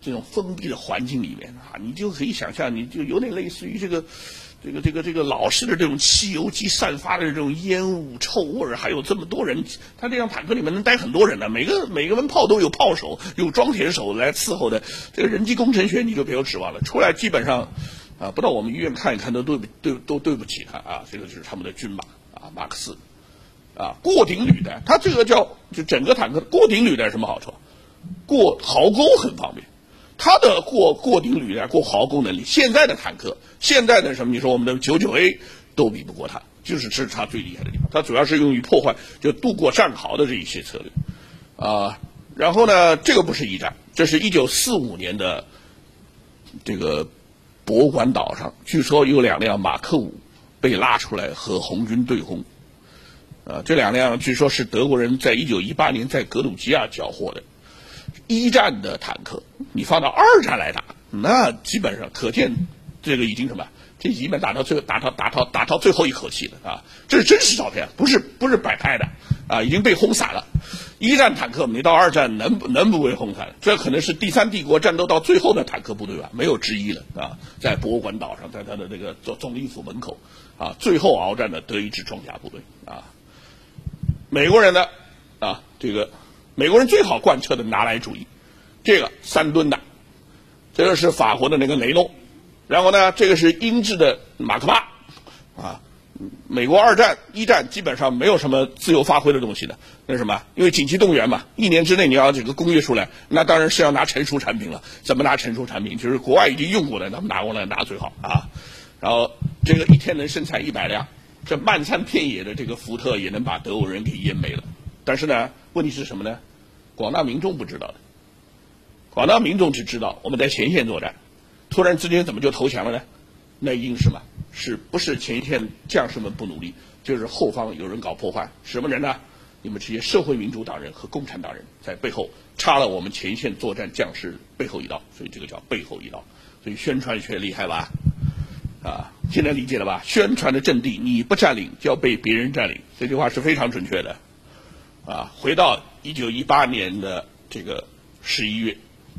这种封闭的环境里面啊，你就可以想象，你就有点类似于这个老式的这种汽油机散发的这种烟雾臭味，还有这么多人，他这辆坦克里面能待很多人呢，每个门炮都有炮手，有装填手来伺候的，这个人机工程学你就别有指望了，出来基本上啊，不到我们医院看一看都对不起他啊，这个就是他们的军马啊，马克思啊，过顶履带，它这个就整个坦克过顶履带什么好处？过壕沟很方便。它的过顶履带、过壕沟能力，现在的坦克，现在的什么？你说我们的99A 都比不过它，就是这是它最厉害的地方。它主要是用于破坏，就渡过战壕的这一些策略，啊，然后呢，这个不是一战，这是1945年的这个博物馆岛上，据说有2辆马克5被拉出来和红军对轰，这2辆据说是德国人在1918年在格鲁吉亚缴获的。一战的坦克，你放到二战来打，那基本上可见这个已经什么？这基本打到最后一口气了啊！这是真实照片，不是摆拍的啊！已经被轰散了。一战坦克没到二战能不被轰散？这可能是第三帝国战斗到最后的坦克部队吧，没有之一了啊！在博物馆岛上，在他的这个总理府门口啊，最后鏖战的德意志装甲部队啊，美国人的啊这个。美国人最好贯彻的拿来主义，这个3吨的，这个是法国的那个雷诺，然后呢，这个是英制的马克8，啊，美国一战基本上没有什么自由发挥的东西的，那是什么？因为紧急动员嘛，1年之内你要这个工业出来，那当然是要拿成熟产品了。怎么拿成熟产品？就是国外已经用过的，咱们拿过来拿最好啊。然后这个一天能生产100辆，这漫山遍野的这个福特也能把德国人给淹没了。但是呢，问题是什么呢？广大民众不知道的，广大民众只知道我们在前线作战，突然之间怎么就投降了呢？那一定是什么？不是前线将士们不努力，就是后方有人搞破坏。什么人呢？你们这些社会民主党人和共产党人在背后插了我们前线作战将士背后一刀，所以这个叫背后一刀。所以宣传学厉害吧？啊，现在理解了吧？宣传的阵地你不占领，就要被别人占领，这句话是非常准确的。啊，回到1918年的这个11月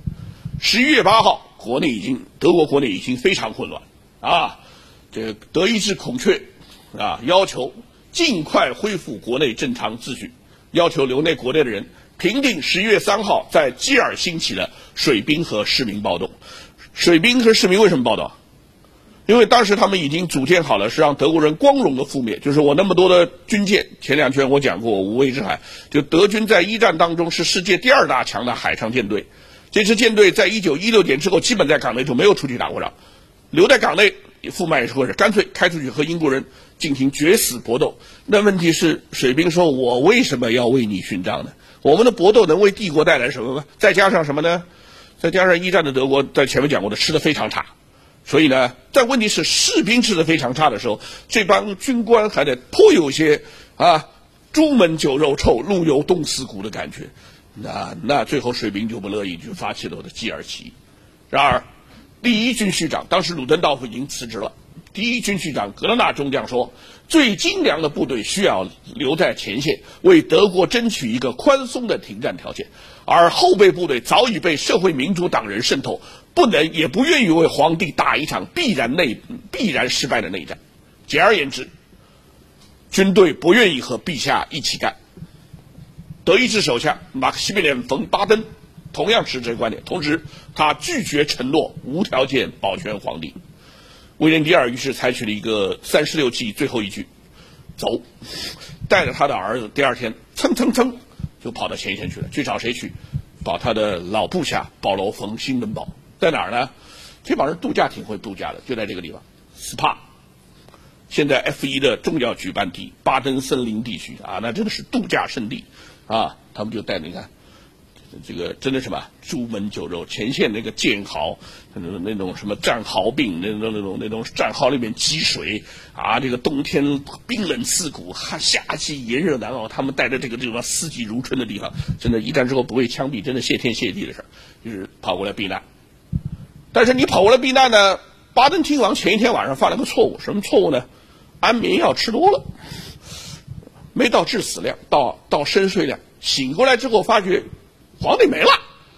8号，德国国内已经非常混乱啊。这个德意志孔雀啊，要求尽快恢复国内正常秩序，要求留内国内的人平定11月3号在基尔兴起的水兵和市民暴动。水兵和市民为什么暴动？因为当时他们已经组建好了，是让德国人光荣的覆灭。就是我那么多的军舰，前2圈我讲过无畏之海，就德军在一战当中是世界第2大强的海上舰队。这支舰队在1916年之后，基本在港内就没有出去打过仗，留在港内覆灭或者干脆开出去和英国人进行决死搏斗。那问题是，水兵说：“我为什么要为你殉账呢？我们的搏斗能为帝国带来什么吗？再加上什么呢？再加上一战的德国，在前面讲过的，吃得非常差。”所以呢，但问题是士兵吃得非常差的时候，这帮军官还得颇有些朱门酒肉臭，路有冻死骨的感觉。那最后水兵就不乐意，就发起了我的基尔起义。然而，第1军序长当时鲁登道夫已经辞职了。第1军序长格勒纳中将说：“最精良的部队需要留在前线，为德国争取一个宽松的停战条件，而后备部队早已被社会民主党人渗透。”不能也不愿意为皇帝打一场必然失败的内战。简而言之，军队不愿意和陛下一起干。德意志首相马克西米连·冯·巴登同样持这个观点，同时他拒绝承诺无条件保全皇帝。威廉第2于是采取了一个36计最后一句，走，带着他的儿子第2天蹭就跑到前线去了，去找谁去？找他的老部下保罗·冯·辛登堡。在哪儿呢？这帮人度假挺会度假的，就在这个地方 ，SPA， 现在 F1的重要举办地，巴登森林地区啊，那真的是度假胜地啊。他们就带你看，这个真的什么朱门酒肉，前线那个舰壕，那种什么战壕病，那种战壕里面积水啊，这个冬天冰冷刺骨，夏季炎热难熬，他们带着这个地方四季如春的地方，真的，一战之后不被枪毙，真的谢天谢地的事儿，就是跑过来避难。但是你跑过来避难呢，巴登亲王前一天晚上犯了个错误，什么错误呢？安眠药吃多了，没到致死量，到深睡量。醒过来之后发觉皇帝没了，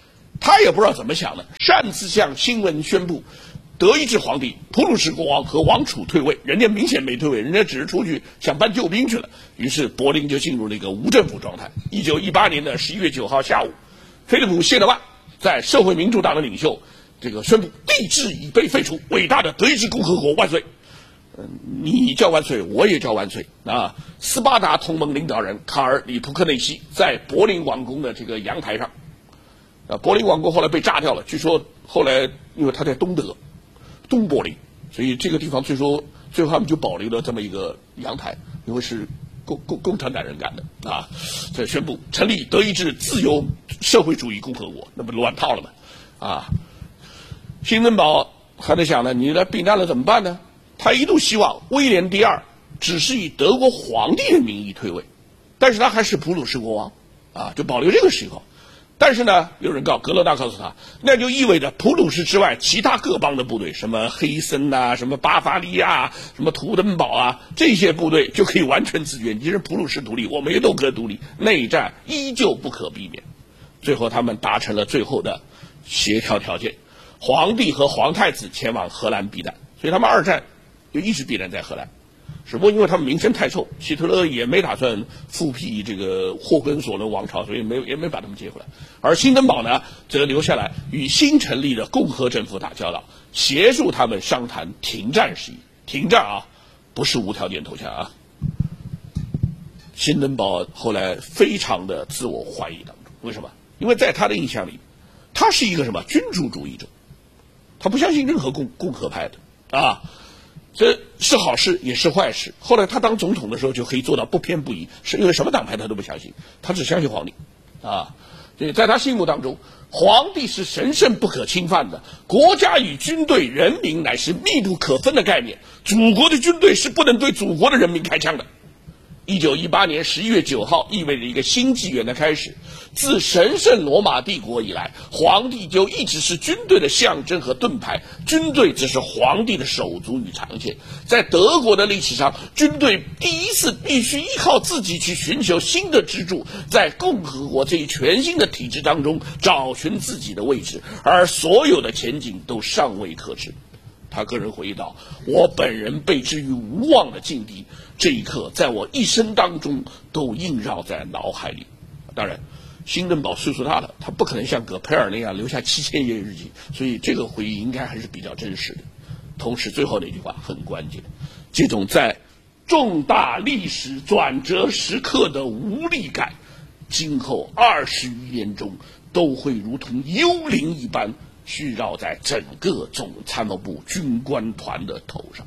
他也不知道怎么想的，擅自向新闻宣布，德意志皇帝普鲁士国王和王储退位，人家明显没退位，人家只是出去想搬救兵去了。于是柏林就进入了一个无政府状态。1918年的11月9号下午，菲利普·谢德曼在社会民主党的领袖宣布帝制已被废除，伟大的德意志共和国万岁。你叫万岁，我也叫万岁啊！斯巴达同盟领导人卡尔·里普克内西在柏林王宫的阳台上，柏林王宫后来被炸掉了，据说后来因为他在东柏林，所以这个地方最后他们就保留了这么一个阳台，因为是共产党人干的啊！这宣布成立德意志自由社会主义共和国，那不乱套了吗？啊！新登堡还在想呢，你来避难了怎么办呢？他一度希望威廉第二只是以德国皇帝的名义退位，但是他还是普鲁士国王啊，就保留这个谥号。但是呢，有人格勒纳告诉他，那就意味着普鲁士之外其他各邦的部队，什么黑森啊，什么巴伐利亚，什么图登堡啊，这些部队就可以完全自决。你是普鲁士独立，我们也都可以独立，内战依旧不可避免。最后他们达成了最后的协调条件，皇帝和皇太子前往荷兰避难，所以他们二战就一直避难在荷兰。只不过因为他们名声太臭，希特勒也没打算复辟霍根索伦王朝，所以也没把他们接回来。而新登堡呢，则留下来与新成立的共和政府打交道，协助他们商谈停战事宜。停战啊，不是无条件投降啊。新登堡后来非常的自我怀疑当中，为什么？因为在他的印象里，他是一个君主主义者，他不相信任何共和派的啊。这是好事也是坏事。后来他当总统的时候就可以做到不偏不倚，是因为什么党派他都不相信，他只相信皇帝啊。所以在他心目当中，皇帝是神圣不可侵犯的，国家与军队、人民乃是密不可分的概念。祖国的军队是不能对祖国的人民开枪的。1918年11月9号意味着一个新纪元的开始。自神圣罗马帝国以来，皇帝就一直是军队的象征和盾牌，军队则是皇帝的手足与长线。在德国的历史上，军队第一次必须依靠自己去寻求新的支柱，在共和国这一全新的体制当中找寻自己的位置，而所有的前景都尚未可知。他个人回忆道，我本人被置于无望的境地，这一刻在我一生当中都萦绕在脑海里。当然新登堡岁数大了，他不可能像葛培尔那样留下7000页日记，所以这个回忆应该还是比较真实的。同时最后那句话很关键，这种在重大历史转折时刻的无力感，今后20余年中都会如同幽灵一般聚绕在整个总参谋部军官团的头上。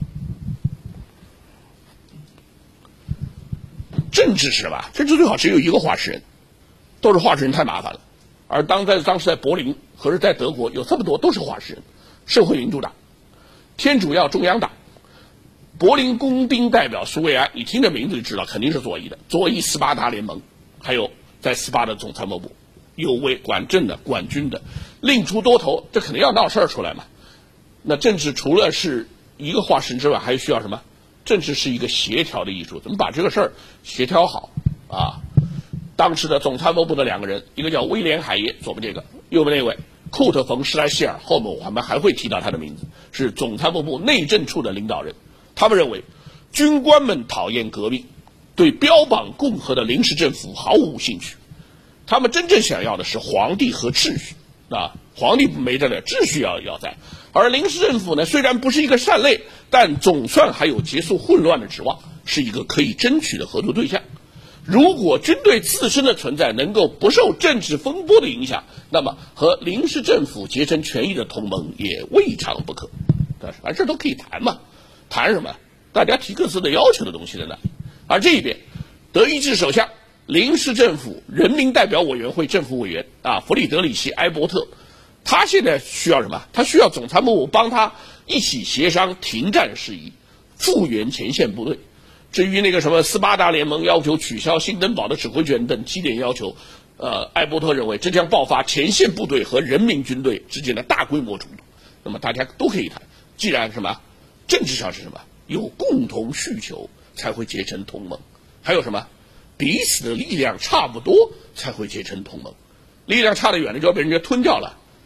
政治是什么？政治最好只有一个话事人，都是话事人太麻烦了。而当时在柏林和是在德国有这么多都是话事人，社会民主党、天主教中央党、柏林工兵代表苏维埃，你听这名字就知道肯定是左翼的，左翼斯巴达联盟，还有在斯巴达总参谋部，有位管政的、管军的，另出多头，这肯定要闹事儿出来嘛。那政治除了是一个话事人之外，还需要什么？政治是一个协调的艺术，怎么把这个事儿协调好啊？当时的总参谋部的两个人，一个叫威廉·海耶，左边这个，右边那位库特·冯·施莱希尔，后面我们还会提到他的名字，是总参谋部内政处的领导人。他们认为，军官们讨厌革命，对标榜共和的临时政府毫无兴趣。他们真正想要的是皇帝和秩序啊，皇帝没得了，秩序要在。而临时政府呢，虽然不是一个善类，但总算还有结束混乱的指望，是一个可以争取的合作对象。如果军队自身的存在能够不受政治风波的影响，那么和临时政府结成权益的同盟也未尝不可。反正都可以谈嘛，谈什么？大家提各自的要求的东西在那里。而这一边，德意志首相、临时政府人民代表委员会政府委员弗里德里希·埃伯特，他现在需要什么？他需要总参谋部帮他一起协商停战事宜，复原前线部队。至于那个什么斯巴达联盟要求取消新登堡的指挥权等7点要求，埃伯特认为这将爆发前线部队和人民军队之间的大规模冲突。那么大家都可以谈，既然什么政治上是什么有共同需求才会结成同盟，还有什么彼此的力量差不多才会结成同盟，力量差得远了就要被人家吞掉了。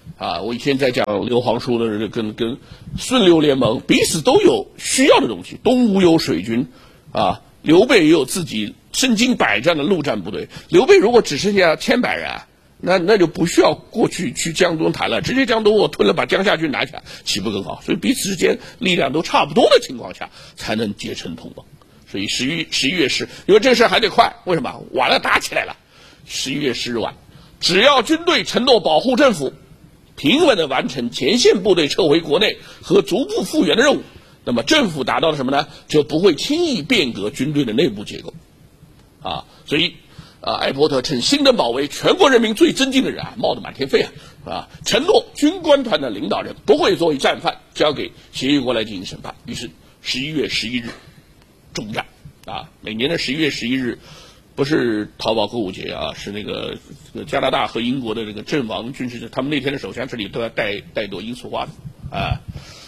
啊，我以前在讲刘皇叔的跟孙刘联盟，彼此都有需要的东西。东吴有水军，啊，刘备也有自己身经百战的陆战部队。刘备如果只剩下100-200人，那就不需要过去江东谈了，直接江东我吞了，把江夏军拿下，岂不更好？所以彼此之间力量都差不多的情况下，才能结成同盟。所以11月10，因为这个事还得快，为什么？晚了打起来了。11月10日晚，只要军队承诺保护政府，平稳地完成前线部队撤回国内和逐步复原的任务，那么政府达到了什么呢？就不会轻易变革军队的内部结构。所以艾伯特趁新登堡为全国人民最尊敬的人冒得满天飞承诺军官团的领导人不会作为战犯交给协议国来进行审判。于是11月11日重战每年的11月11日不是淘宝购物节是那个加拿大和英国的这个阵亡军事，他们那天的手枪这里都要带朵罂粟花的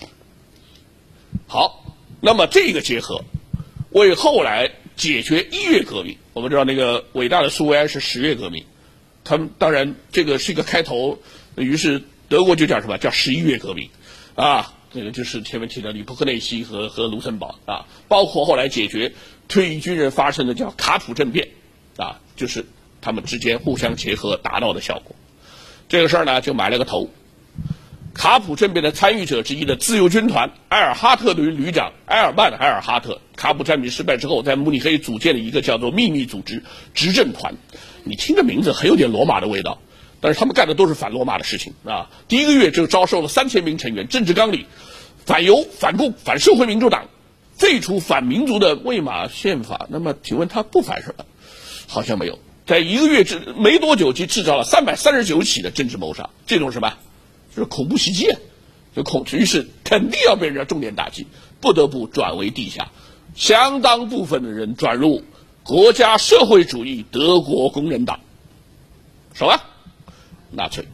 好，那么这个结合为后来解决1月革命，我们知道那个伟大的苏维埃是10月革命，他们当然这个是一个开头，于是德国就叫什么？叫11月革命这个就是前面提到里普克内西和卢森堡包括后来解决退役军人发生的叫卡普政变就是他们之间互相结合达到的效果。这个事儿呢就埋了个头。卡普政变的参与者之一的自由军团埃尔哈特旅长埃尔曼·埃尔哈特，卡普战役失败之后，在慕尼黑组建了一个叫做秘密组织执政团。你听这名字很有点罗马的味道，但是他们干的都是反罗马的事情第一个月就招收了3000名成员，政治纲领反犹、反共、反社会民主党，废除反民族的魏玛宪法。那么请问他不反什么？好像没有。在1个月没多久就制造了339起的政治谋杀，这种什么？就是恐怖袭击于是肯定要被人家重点打击，不得不转为地下，相当部分的人转入国家社会主义德国工人党，什么？纳粹。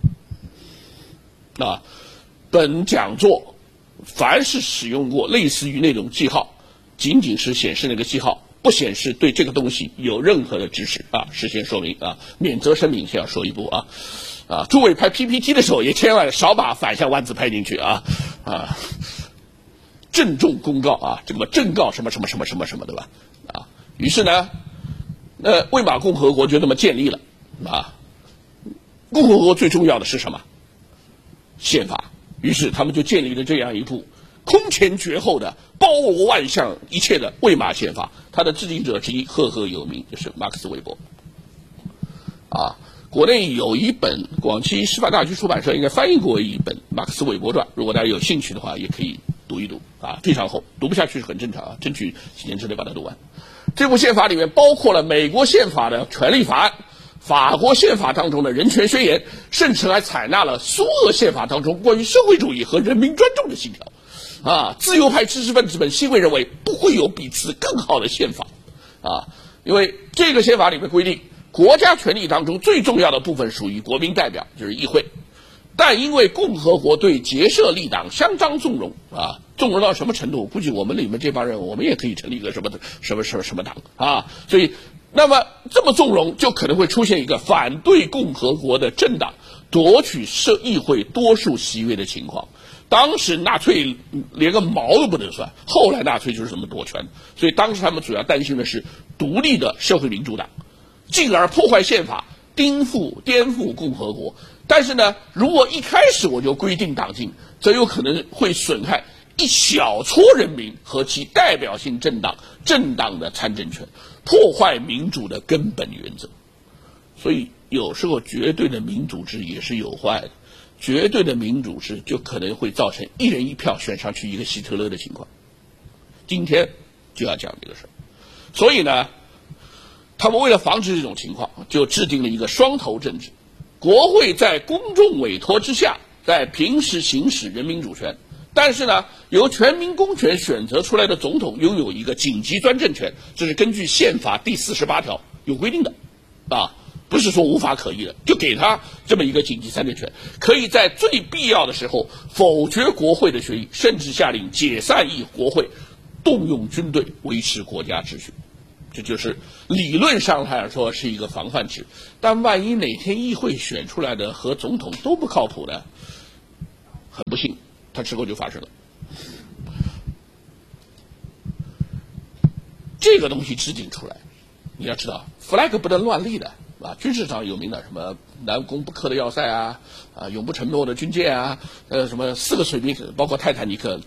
本讲座凡是使用过类似于那种记号，仅仅是显示那个记号，不显示对这个东西有任何的支持事先说明免责声明先要说一步诸位拍 PPT 的时候也千万少把反向弯字拍进去郑重公告这个正告什么什么什么什么什么对吧于是呢魏玛共和国就这么建立了共和国最重要的是什么？宪法。于是他们就建立了这样一部空前绝后的包罗万象一切的魏玛宪法，它的制定者之一赫赫有名，就是马克思韦伯国内有一本广西师范大学出版社应该翻译过一本《马克思韦伯传》，如果大家有兴趣的话，也可以读一读非常厚，读不下去是很正常争取几年之内把它读完。这部宪法里面包括了美国宪法的权利法案、法国宪法当中的人权宣言，甚至还采纳了苏俄宪法当中关于社会主义和人民尊重的信条自由派知识分子们欣慰认为不会有比此更好的宪法因为这个宪法里面规定，国家权力当中最重要的部分属于国民代表，就是议会。但因为共和国对结社立党相当纵容纵容到什么程度？估计我们里面这帮人，我们也可以成立一个什么党所以，那么这么纵容，就可能会出现一个反对共和国的政党夺取议会多数席位的情况。当时纳粹连个毛都不能算，后来纳粹就是这么夺权，所以当时他们主要担心的是独立的社会民主党，进而破坏宪法，颠覆共和国。但是呢，如果一开始我就规定党禁，则有可能会损害一小撮人民和其代表性政党的参政权，破坏民主的根本原则。所以有时候绝对的民主制也是有坏的，绝对的民主制就可能会造成一人一票选上去一个希特勒的情况。今天就要讲这个事儿。所以呢，他们为了防止这种情况，就制定了一个双头政治。国会在公众委托之下，在平时行使人民主权，但是呢，由全民公权选择出来的总统拥有一个紧急专政权，这是根据宪法第48条有规定的不是说无法可依的，就给他这么一个紧急专政权，可以在最必要的时候否决国会的决议，甚至下令解散国会，动用军队维持国家秩序。这就是理论上来说是一个防范制，但万一哪天议会选出来的和总统都不靠谱呢？ 很不幸，它之后就发生了。这个东西制定出来，你要知道 ，flag 不能乱立的啊。军事上有名的什么南攻不克的要塞啊，永不沉没的军舰啊，什么4个水密，包括泰坦尼克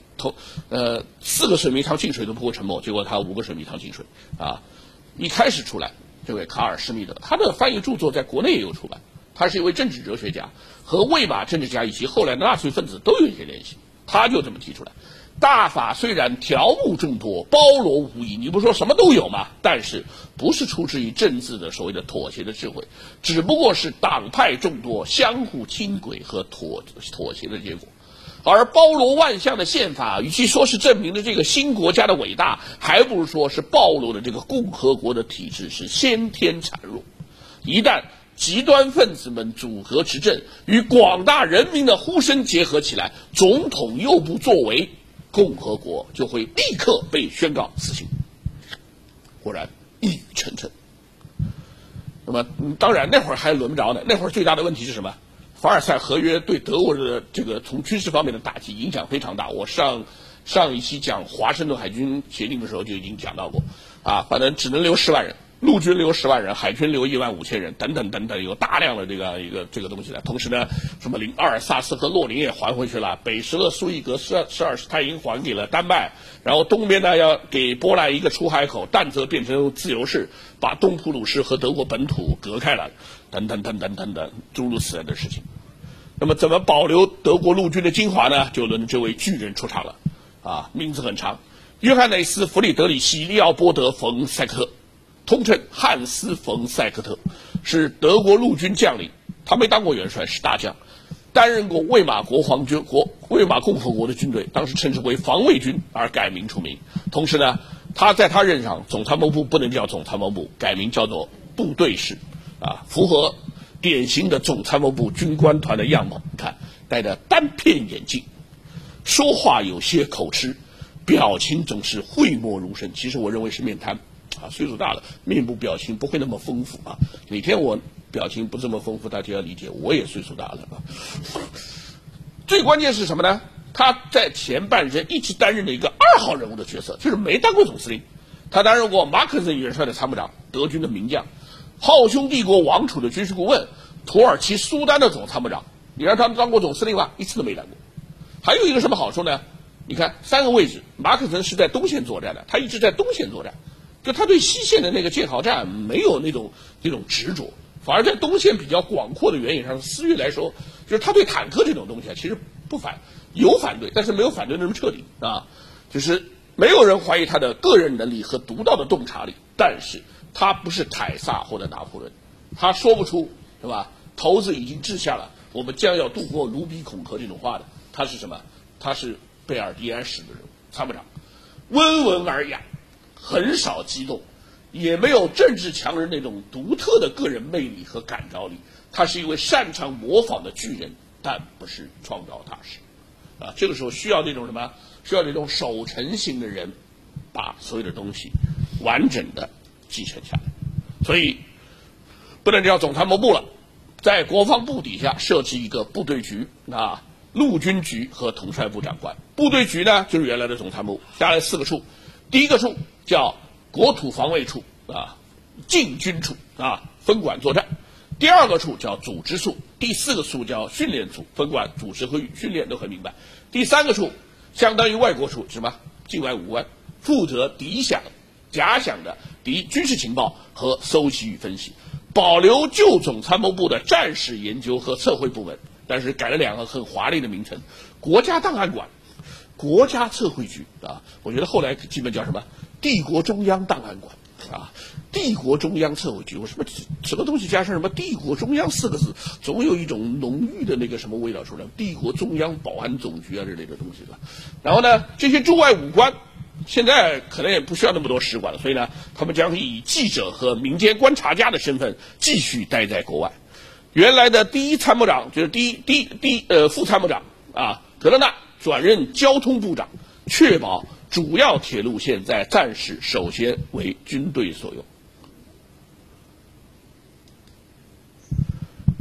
4个水密舱进水都不会沉没，结果他5个水密舱进水啊。一开始出来，这位卡尔施密德，他的翻译著作在国内也有出版，他是一位政治哲学家，和魏玛政治家以及后来的纳粹分子都有一些联系，他就这么提出来。大法虽然条目众多，包罗无遗，你不说什么都有吗？但是不是出自于政治的所谓的妥协的智慧，只不过是党派众多相互轻轨和妥协的结果。而包罗万象的宪法，与其说是证明了这个新国家的伟大，还不如说是暴露了这个共和国的体制是先天孱弱。一旦极端分子们组合执政，与广大人民的呼声结合起来，总统又不作为，共和国就会立刻被宣告死刑。果然一语成谶。那么当然那会儿还轮不着呢，那会儿最大的问题是什么？凡尔赛合约对德国的这个从军事方面的打击影响非常大。我上一期讲华盛顿海军协定的时候就已经讲到过啊，反正只能留10万人。陆军留10万人，海军留15000人，等等等等，有大量的这个东西的。同时呢，什么阿尔萨斯和洛林也还回去了，北施勒苏伊格12斯泰因还给了丹麦，然后东边呢要给波兰一个出海口，但则变成自由市，把东普鲁士和德国本土隔开了，等等等等等等，诸如此类的事情。那么怎么保留德国陆军的精华呢？就轮这位巨人出场了，啊，名字很长，约翰内斯·弗里德里希·利奥波德·冯·塞克特。通称汉斯·冯·塞克特，是德国陆军将领，他没当过元帅，是大将，担任过魏玛共和国的军队，当时称之为防卫军，而改名出名。同时呢，他在他任上，总参谋部不能叫总参谋部，改名叫做部队室，啊，符合典型的总参谋部军官团的样貌。你看，戴着单片眼镜，说话有些口吃，表情总是讳莫如深。其实我认为是面瘫。啊，岁数大了，面部表情不会那么丰富啊。哪天我表情不这么丰富，大家要理解，我也岁数大了啊。最关键是什么呢？他在前半生一直担任了一个2号人物的角色，就是没当过总司令。他担任过马克森元帅的参谋长，德军的名将，浩匈帝国王储的军事顾问，土耳其苏丹的总参谋长。你让他当过总司令吧，一次都没当过。还有一个什么好处呢？你看3个位置，马克森是在东线作战的，他一直在东线作战。就他对西线的那个建好战没有那种执着，反而在东线比较广阔的原野上，思域来说，就是他对坦克这种东西啊，其实不反，有反对，但是没有反对那么彻底啊。就是没有人怀疑他的个人能力和独到的洞察力，但是他不是凯撒或者拿破仑，他说不出是吧？头子已经掷下了，我们将要渡过卢比孔河这种话的。他是什么？他是贝尔迪安式的人物，参谋长，温文尔雅。很少激动，也没有政治强人那种独特的个人魅力和感召力。他是一位擅长模仿的巨人，但不是创造大事。啊，这个时候需要那种什么？需要那种守成型的人，把所有的东西完整的继承下来。所以不能叫总参谋部了，在国防部底下设置一个部队局，啊，陆军局和统帅部长官。部队局呢，就是原来的总参谋部，下来4个处。第一个处叫国土防卫处啊，禁军处啊，分管作战。第2个处叫组织处，第4个处叫训练处，分管组织和训练都很明白。第3个处相当于外国处，什么境外武官，负责假想的敌军事情报和搜集与分析，保留旧总参谋部的战史研究和测绘部门，但是改了2个很华丽的名称：国家档案馆。国家测绘局啊，我觉得后来基本叫什么帝国中央档案馆啊，帝国中央测绘局，我什么东西加上什么帝国中央4个字，总有一种浓郁的那个什么味道出来，帝国中央保安总局啊之类的东西吧。然后呢，这些驻外武官现在可能也不需要那么多使馆了，所以呢，他们将以记者和民间观察家的身份继续待在国外。原来的第1参谋长就是副参谋长啊，格勒纳转任交通部长，确保主要铁路线在战时首先为军队所用。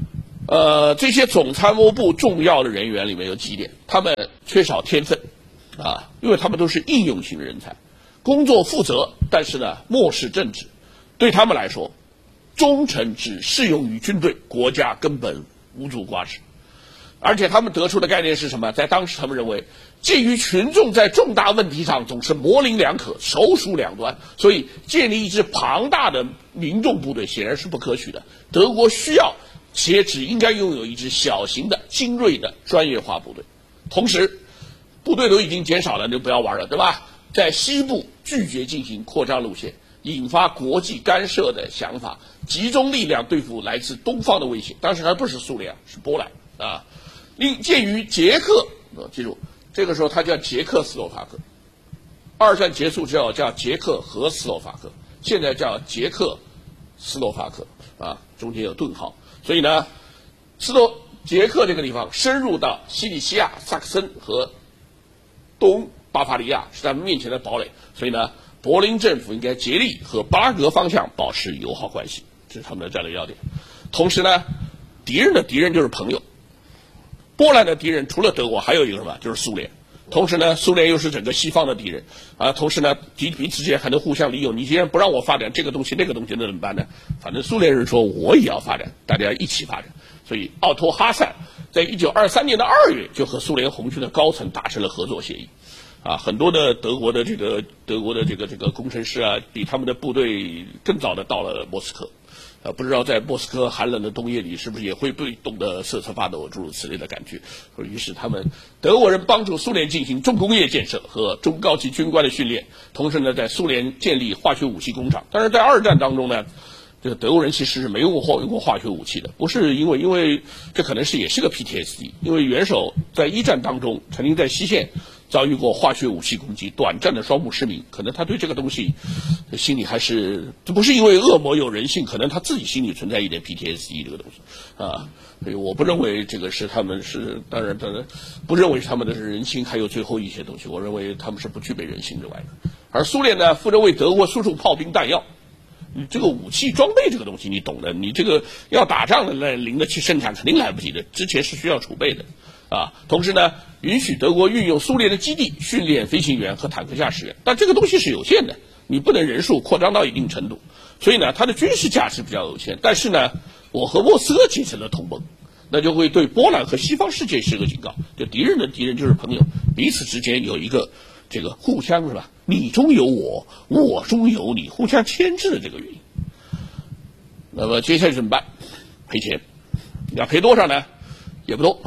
这些总参谋部重要的人员里面有几点，他们缺少天分，因为他们都是应用型的人才，工作负责，但是呢漠视政治，对他们来说，忠诚只适用于军队，国家根本无足挂齿。而且他们得出的概念是什么？在当时他们认为，鉴于群众在重大问题上总是模棱两可、首鼠两端，所以建立一支庞大的民众部队显然是不可取的。德国需要且只应该拥有一支小型的、精锐的专业化部队。同时，部队都已经减少了，就不要玩了，对吧？在西部拒绝进行扩张路线，引发国际干涉的想法，集中力量对付来自东方的威胁。当时还不是苏联，是波兰啊。鉴于捷克，记住，这个时候它叫捷克斯洛伐克。二战结束之后叫捷克和斯洛伐克，现在叫捷克斯洛伐克中间有顿号。所以呢，捷克这个地方深入到西里西亚、萨克森和东巴伐利亚是他们面前的堡垒。所以呢，柏林政府应该竭力和巴拉格方向保持友好关系，这是他们的战略要点。同时呢，敌人的敌人就是朋友。波兰的敌人除了德国还有一个什么，就是苏联。同时呢，苏联又是整个西方的敌人同时呢，彼此之间还能互相利用。你既然不让我发展这个东西那个东西，那怎么办呢？反正苏联人说我也要发展，大家一起发展。所以奥托哈塞在1923年的2月就和苏联红军的高层达成了合作协议。很多的德国的这个工程师比他们的部队更早的到了莫斯科。不知道在莫斯科寒冷的冬夜里，是不是也会被冻得瑟瑟发抖，诸如此类的感觉。于是德国人帮助苏联进行重工业建设和中高级军官的训练，同时呢，在苏联建立化学武器工厂。但是在二战当中呢，这个德国人其实是没用过化学武器的，不是因为这可能也是个 PTSD， 因为元首在一战当中曾经在西线遭遇过化学武器攻击，短暂的双目失明，可能他对这个东西心里还是，这不是因为恶魔有人性，可能他自己心里存在一点 PTSD 这个东西所以我不认为这个是他们是，当然不认为是他们的人性还有最后一些东西，我认为他们是不具备人性之外的。而苏联呢，负责为德国输出炮兵弹药。你这个武器装备这个东西你懂的，你这个要打仗的那零的去生产肯定来不及的，之前是需要储备的同时呢，允许德国运用苏联的基地训练飞行员和坦克驾驶员，但这个东西是有限的，你不能人数扩张到一定程度，所以呢，它的军事价值比较有限。但是呢，我和莫斯科结成了同盟，那就会对波兰和西方世界是个警告，就敌人的敌人就是朋友，彼此之间有一个这个互相是吧？你中有我，我中有你，互相牵制的这个原因。那么接下来怎么办？赔钱，要赔多少呢？也不多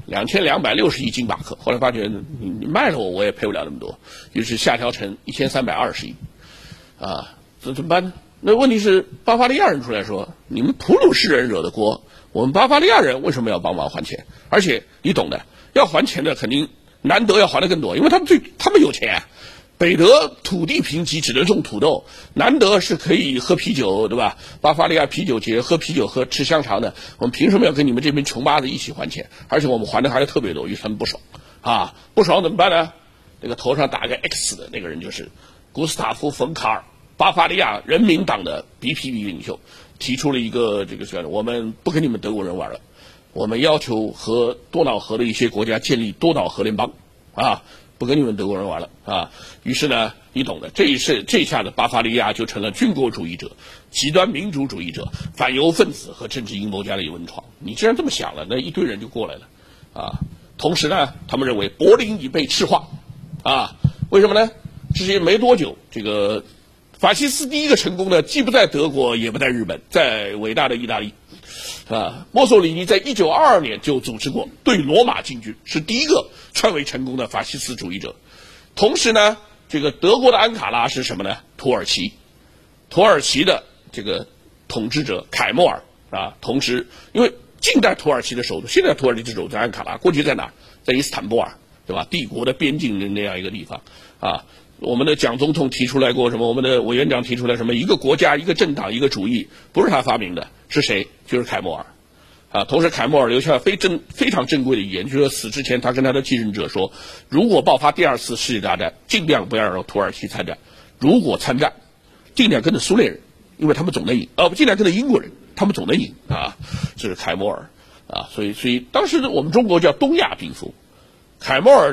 ，2260亿金马克。后来发觉你卖了我也赔不了那么多，于是下调成1320亿。这怎么办呢？那问题是巴伐利亚人出来说，你们普鲁士人惹的锅，我们巴伐利亚人为什么要帮忙还钱？而且你懂的，要还钱的肯定南德要还的更多，因为他们有钱。北德土地贫瘠，只能种土豆；南德是可以喝啤酒，对吧？巴伐利亚啤酒节喝啤酒喝吃香肠的，我们凭什么要跟你们这边穷八子一起还钱？而且我们还的还特别多，于是他们不爽不爽怎么办呢？那个头上打个 X 的那个人就是古斯塔夫·冯卡尔，巴伐利亚人民党的 BPB 领袖，提出了一个我们不跟你们德国人玩了，我们要求和多瑙河的一些国家建立多瑙河联邦不跟你们德国人玩了于是呢，你懂的，这一下子巴伐利亚就成了军国主义者、极端民主主义者、反犹分子和政治阴谋家的一温床。你既然这么想了，那一堆人就过来了同时呢，他们认为柏林已被赤化为什么呢？之前没多久，这个法西斯第一个成功的既不在德国也不在日本，在伟大的意大利墨索里尼在1922年就组织过对罗马进军，是第一个篡位成功的法西斯主义者。同时呢，这个德国的安卡拉是什么呢？土耳其的这个统治者凯末尔同时因为近代土耳其的首都，现在土耳其的首都在安卡拉，过去在哪？在伊斯坦布尔，对吧？帝国的边境的那样一个地方我们的蒋总统提出来过什么？我们的委员长提出来什么？一个国家、一个政党、一个主义，不是他发明的，是谁？就是凯末尔同时凯末尔留下非常珍贵的遗言，就是说死之前他跟他的继任者说，如果爆发第二次世界大战，尽量不要让土耳其参战，如果参战，尽量跟着苏联人，因为他们总能赢尽量跟着英国人，他们总能赢这是凯末尔啊，所以当时我们中国叫东亚病夫，凯末尔